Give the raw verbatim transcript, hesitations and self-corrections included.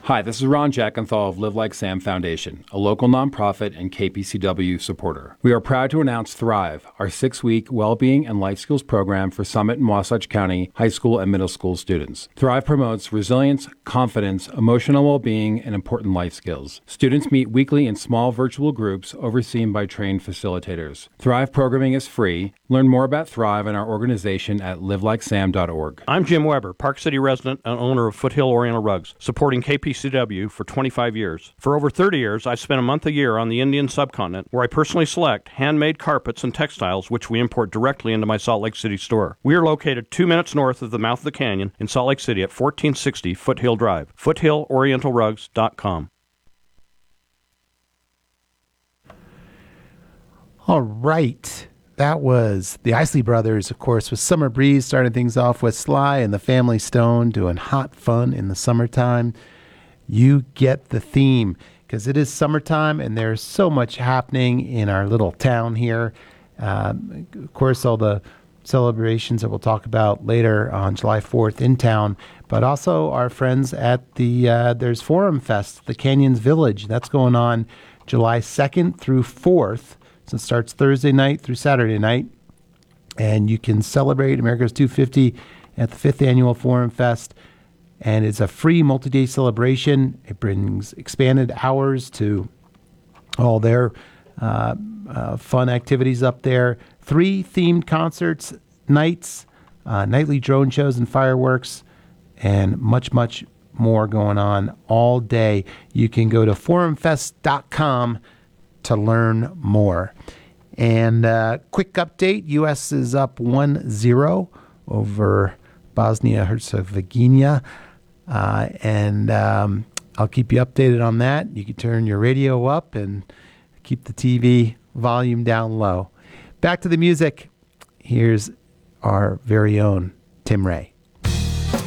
Hi, this is Ron Jackenthal of Live Like Sam Foundation, a local nonprofit and K P C W supporter. We are proud to announce Thrive, our six-week well-being and life skills program for Summit and Wasatch County high school and middle school students. Thrive promotes resilience, confidence, emotional well-being, and important life skills. Students meet weekly in small virtual groups overseen by trained facilitators. Thrive programming is free. Learn more about Thrive and our organization at live like sam dot org. I'm Jim Weber, Park City resident and owner of Foothill Oriental Rugs, supporting K P C W for twenty-five years. For over thirty years, I've spent a month a year on the Indian subcontinent where I personally select handmade carpets and textiles which we import directly into my Salt Lake City store. We are located two minutes north of the mouth of the canyon in Salt Lake City at fourteen sixty Foothill Drive, foothill oriental rugs dot com. All right. That was the Isley Brothers, of course, with Summer Breeze starting things off with Sly and the Family Stone doing hot fun in the summertime. You get the theme because it is summertime and there's so much happening in our little town here. Um, of course, all the celebrations that we'll talk about later on July fourth in town, but also our friends at the, uh, there's Forum Fest, the Canyons Village. That's going on July second through fourth. So it starts Thursday night through Saturday night, and you can celebrate America's two fifty at the fifth Annual Forum Fest, and it's a free multi-day celebration. It brings expanded hours to all their uh, uh, fun activities up there. Three themed concerts, nights, uh, nightly drone shows and fireworks, and much, much more going on all day. You can go to forum fest dot com to learn more. And uh, quick update, U S is up one zero over Bosnia-Herzegovina. Uh, and um, I'll keep you updated on that. You can turn your radio up and keep the T V volume down low. Back to the music. Here's our very own Tim Ray.